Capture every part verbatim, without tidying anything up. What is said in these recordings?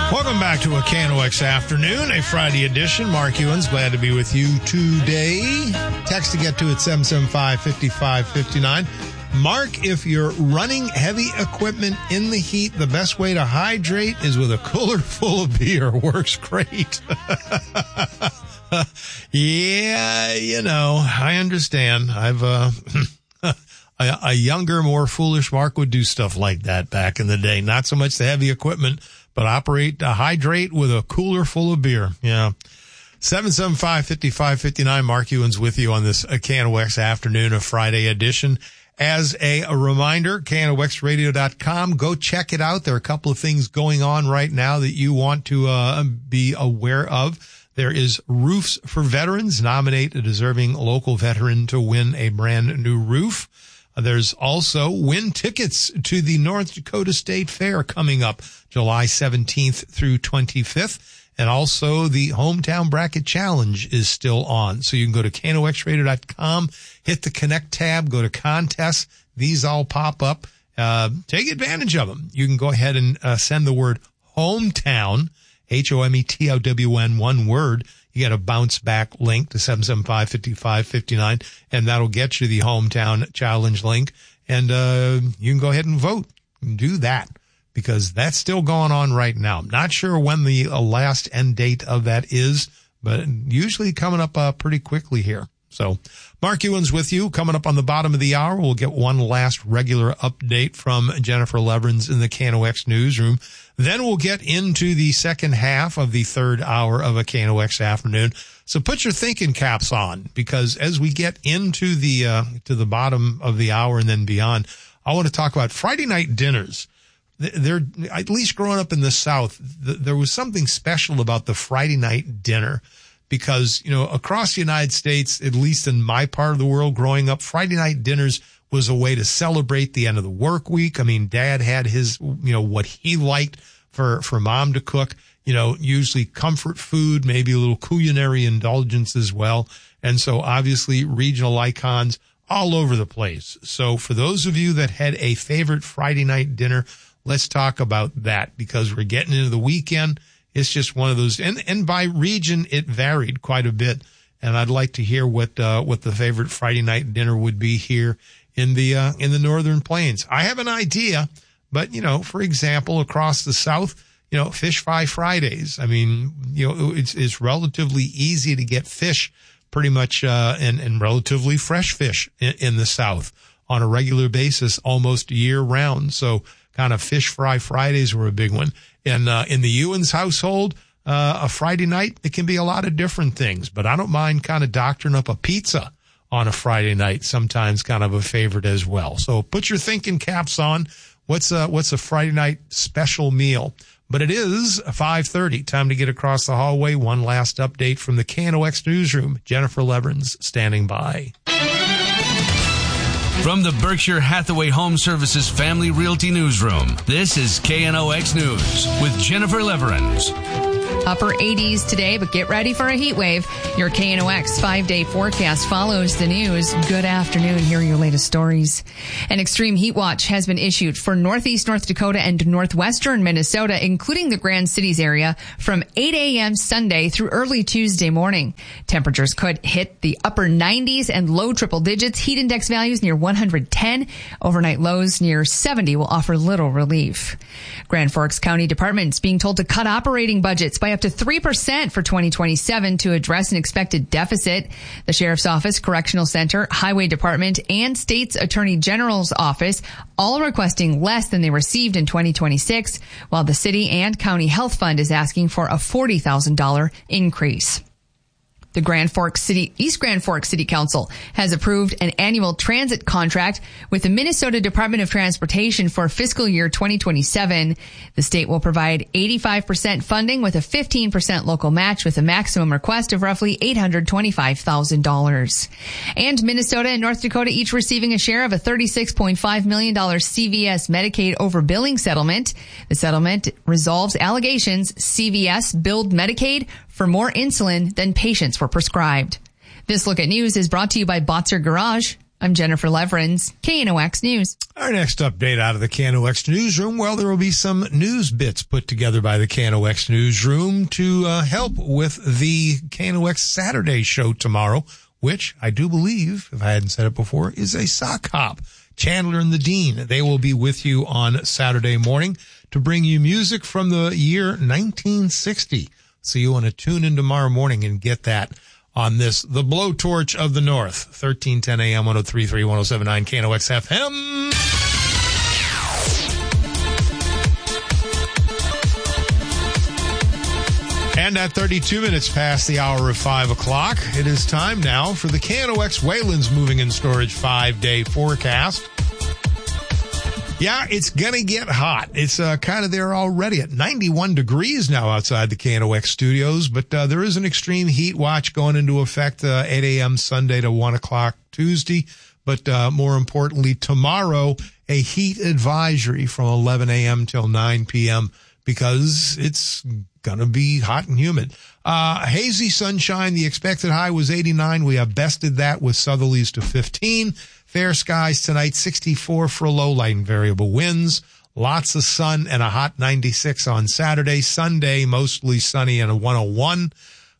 Welcome back to a K N O X Afternoon, a Friday edition. Mark Ewens, glad to be with you today. Text to get to it, seven seven five, five five five nine. Mark, if you're running heavy equipment in the heat, the best way to hydrate is with a cooler full of beer. Works great. Yeah, you know, I understand. I've, uh, a, a younger, more foolish Mark would do stuff like that back in the day. Not so much the heavy equipment, but operate, uh, hydrate with a cooler full of beer. Yeah. seven seven five, five five five nine. Mark Ewens with you on this K N O X Afternoon, a Friday edition. As a, a reminder, K N O X radio dot com. Go check it out. There are a couple of things going on right now that you want to uh, be aware of. There is Roofs for Veterans. Nominate a deserving local veteran to win a brand new roof. There's also win tickets to the North Dakota State Fair coming up July seventeenth through twenty-fifth. And also the Hometown Bracket Challenge is still on. So you can go to K N O X radio dot com, hit the Connect tab, go to contests. These all pop up. Uh, take advantage of them. You can go ahead and uh, send the word hometown, H O M E T O W N, one word. You get a bounce back link to seven seven five, five five five nine, and that'll get you the Hometown Challenge link. And uh, you can go ahead and vote. Do that, because that's still going on right now. I'm not sure when the uh, last end date of that is, but usually coming up uh, pretty quickly here. So Mark Ewens with you. Coming up on the bottom of the hour, we'll get one last regular update from Jennifer Leverins in the K N O X newsroom. Then we'll get into the second half of the third hour of a K N O X Afternoon. So put your thinking caps on, because as we get into the uh, to the bottom of the hour and then beyond, I want to talk about Friday night dinners. There, at least growing up in the South, there was something special about the Friday night dinner, because, you know, across the United States, at least in my part of the world growing up, Friday night dinners was a way to celebrate the end of the work week. I mean, Dad had his, you know, what he liked for, for Mom to cook, you know, usually comfort food, maybe a little culinary indulgence as well. And so obviously regional icons all over the place. So for those of you that had a favorite Friday night dinner, let's talk about that, because we're getting into the weekend. It's just one of those, and, and by region, it varied quite a bit. And I'd like to hear what, uh, what the favorite Friday night dinner would be here in the, uh, in the Northern Plains. I have an idea, but, you know, for example, across the South, you know, Fish Fry Fridays. I mean, you know, it's, it's relatively easy to get fish pretty much, uh, and, and relatively fresh fish in, in the South on a regular basis, almost year round. So kind of Fish Fry Fridays were a big one. And, uh, in the Ewens household, uh, a Friday night, it can be a lot of different things, but I don't mind kind of doctoring up a pizza on a Friday night, sometimes kind of a favorite as well. So put your thinking caps on. What's a, what's a Friday night special meal? But it is five thirty. Time to get across the hallway. One last update from the K N O X newsroom. Jennifer Leverins standing by. From the Berkshire Hathaway Home Services Family Realty Newsroom, this is K N O X News with Jennifer Leverins. Upper eighties today, but get ready for a heat wave. Your K N O X five-day forecast follows the news. Good afternoon. Here are your latest stories. An extreme heat watch has been issued for northeast North Dakota and northwestern Minnesota, including the Grand Cities area, from eight a.m. Sunday through early Tuesday morning. Temperatures could hit the upper nineties and low triple digits. Heat index values near one hundred ten. Overnight lows near seventy will offer little relief. Grand Forks County Department's being told to cut operating budgets by up to three percent for twenty twenty-seven to address an expected deficit. The Sheriff's Office, Correctional Center, Highway Department, and State's Attorney General's Office all requesting less than they received in twenty twenty-six, while the City and County Health Fund is asking for a forty thousand dollars increase. The Grand Forks City, East Grand Forks City Council has approved an annual transit contract with the Minnesota Department of Transportation for fiscal year twenty twenty-seven. The state will provide eighty-five percent funding with a fifteen percent local match, with a maximum request of roughly eight hundred twenty-five thousand dollars. And Minnesota and North Dakota each receiving a share of a thirty-six point five million dollars C V S Medicaid overbilling settlement. The settlement resolves allegations C V S billed Medicaid for more insulin than patients were prescribed. This Look at News is brought to you by Botzer Garage. I'm Jennifer Leverins, K N O X News. Our next update out of the K N O X Newsroom, well, there will be some news bits put together by the K N O X Newsroom to uh, help with the K N O X Saturday show tomorrow, which I do believe, if I hadn't said it before, is a sock hop. Chandler and the Dean, they will be with you on Saturday morning to bring you music from the year nineteen sixty. So you want to tune in tomorrow morning and get that on this, the Blowtorch of the North, thirteen ten a.m., one oh three point three, one oh seven point nine K N O X F M. And at thirty-two minutes past the hour of five o'clock, it is time now for the K N O X Wayland's Moving and Storage five-day forecast. Yeah, it's going to get hot. It's uh, kind of there already at ninety-one degrees now outside the K N O X studios, but uh, there is an extreme heat watch going into effect uh, eight a.m. Sunday to one o'clock Tuesday. But uh, more importantly, tomorrow, a heat advisory from eleven a.m. till nine p.m. because it's going to be hot and humid. Uh, hazy sunshine. The expected high was eighty-nine. We have bested that with southerlies to fifteen. Fair skies tonight, sixty-four for a low, light and variable winds. Lots of sun and a hot ninety-six on Saturday. Sunday, mostly sunny and a one oh one.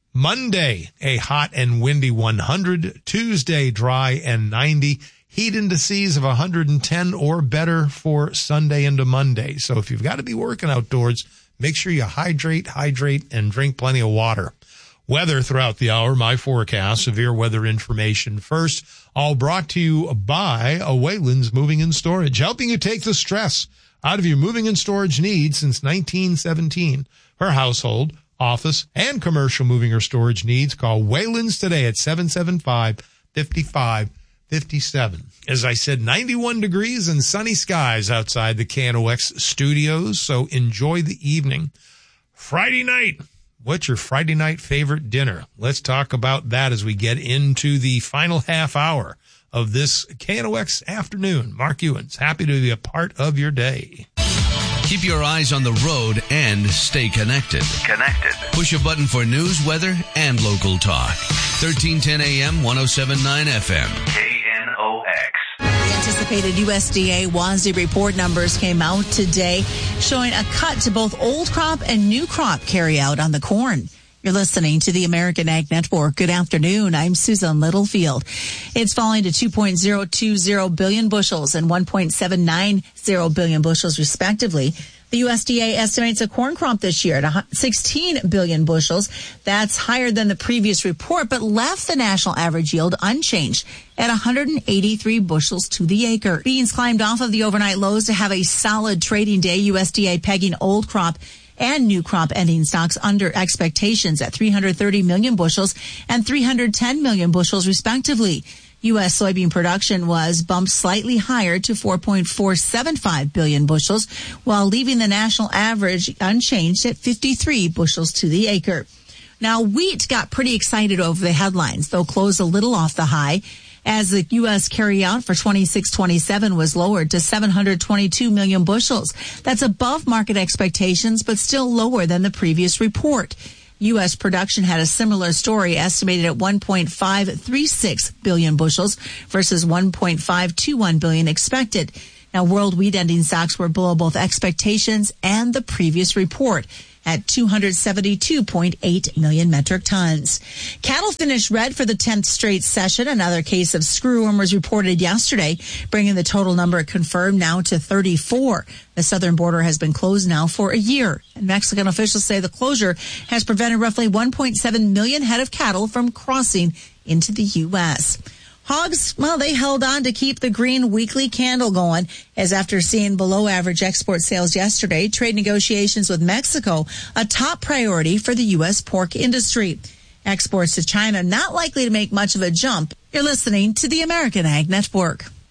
Monday, a hot and windy one hundred. Tuesday, dry and ninety. Heat indices of one hundred ten or better for Sunday into Monday. So if you've got to be working outdoors, make sure you hydrate, hydrate, and drink plenty of water. Weather throughout the hour, my forecast, severe weather information first, all brought to you by a Wayland's Moving and Storage, helping you take the stress out of your moving and storage needs since nineteen seventeen. For household, office, and commercial moving or storage needs, call Wayland's today at seven seven five, five five five seven. As I said, ninety-one degrees and sunny skies outside the K N O X studios, so enjoy the evening. Friday night. What's your Friday night favorite dinner? Let's talk about that as we get into the final half hour of this K N O X afternoon. Mark Ewens, happy to be a part of your day. Keep your eyes on the road and stay connected. Connected. Push a button for news, weather, and local talk. thirteen ten a.m., one oh seven point nine F M. K N O X. The anticipated U S D A WASDE report numbers came out today, showing a cut to both old crop and new crop carryout on the corn. You're listening to the American Ag Network. Good afternoon. I'm Susan Littlefield. It's falling to two point oh two oh billion bushels and one point seven nine oh billion bushels, respectively. The U S D A estimates a corn crop this year at sixteen billion bushels. That's higher than the previous report, but left the national average yield unchanged at one hundred eighty-three bushels to the acre. Beans climbed off of the overnight lows to have a solid trading day. U S D A pegging old crop and new crop ending stocks under expectations at three hundred thirty million bushels and three hundred ten million bushels, respectively. U S soybean production was bumped slightly higher to four point four seven five billion bushels, while leaving the national average unchanged at fifty-three bushels to the acre. Now, wheat got pretty excited over the headlines, though closed a little off the high, as the U S carryout for twenty-six twenty-seven was lowered to seven hundred twenty-two million bushels. That's above market expectations, but still lower than the previous report. U S production had a similar story, estimated at one point five three six billion bushels versus one point five two one billion expected. Now, world wheat ending stocks were below both expectations and the previous report at two hundred seventy-two point eight million metric tons. Cattle finished red for the tenth straight session. Another case of screwworm was reported yesterday, bringing the total number confirmed now to thirty-four. The southern border has been closed now for a year, and Mexican officials say the closure has prevented roughly one point seven million head of cattle from crossing into the U S Hogs, well, they held on to keep the green weekly candle going, as after seeing below average export sales yesterday, trade negotiations with Mexico a top priority for the U S pork industry. Exports to China not likely to make much of a jump. You're listening to the American Ag Network.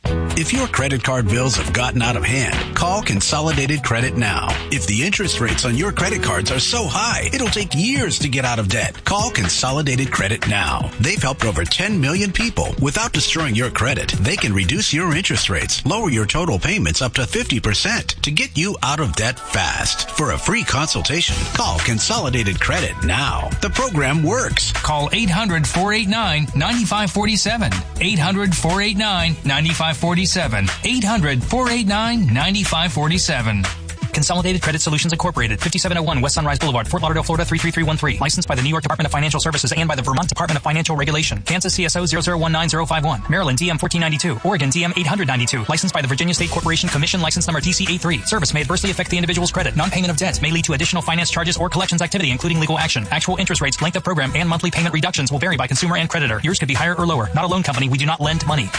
If your credit card bills have gotten out of hand, call Consolidated Credit now. If the interest rates on your credit cards are so high, it'll take years to get out of debt. Call Consolidated Credit now. They've helped over ten million people. Without destroying your credit, they can reduce your interest rates, lower your total payments up to fifty percent to get you out of debt fast. For a free consultation, call Consolidated Credit now. The program works. Call eight hundred, four eight nine, nine five four seven. eight hundred, four eight nine, nine five four seven. eight hundred, four eight nine, nine five four seven. Consolidated Credit Solutions Incorporated, fifty-seven oh one West Sunrise Boulevard, Fort Lauderdale, Florida three three three one three. Licensed by the New York Department of Financial Services and by the Vermont Department of Financial Regulation. Kansas C S O zero zero one nine zero five one. Maryland D M fourteen ninety-two. Oregon D M eight hundred ninety-two. Licensed by the Virginia State Corporation Commission, license number T C A three. Service may adversely affect the individual's credit. Non-payment of debts may lead to additional finance charges or collections activity, including legal action. Actual interest rates, length of program, and monthly payment reductions will vary by consumer and creditor. Yours could be higher or lower. Not a loan company. We do not lend money.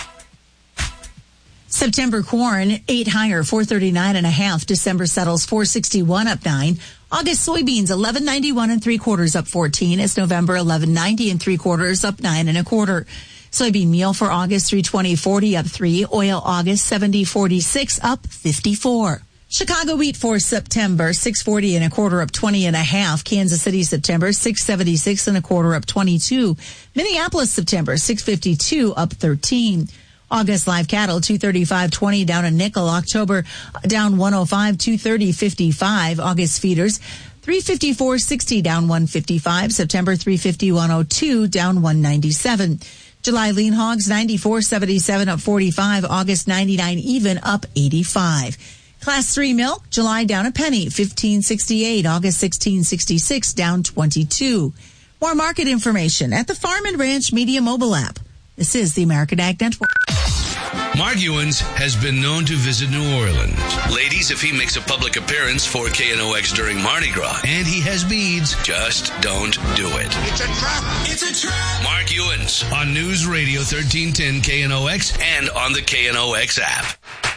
September corn, eight higher, four thirty-nine and a half. December settles, four sixty-one, up nine. August soybeans, eleven ninety-one and three quarters, up fourteen. It's November, eleven ninety and three quarters, up nine and a quarter. Soybean meal for August, three twenty forty, up three. Oil August, seventy forty-six, up fifty-four. Chicago wheat for September, six forty and a quarter, up twenty and a half. Kansas City September, six seventy-six and a quarter, up twenty-two. Minneapolis September, six fifty-two, up thirteen. August live cattle, two thirty-five twenty, down a nickel. October down one oh five, two thirty fifty-five. August feeders, three fifty-four sixty, down one fifty-five. September three fifty one oh two, down one ninety-seven. July lean hogs, ninety-four seventy-seven, up forty-five. August ninety-nine even, up eighty-five. Class three milk, July down a penny, fifteen sixty-eight. August sixteen sixty-six, down twenty-two. More market information at the Farm and Ranch Media mobile app. This is the American Ag Network. Mark Ewens has been known to visit New Orleans. Ladies, if he makes a public appearance for K N O X during Mardi Gras and he has beads, just don't do it. It's a trap! It's a trap! Mark Ewens on News Radio thirteen ten K N O X and on the K N O X app.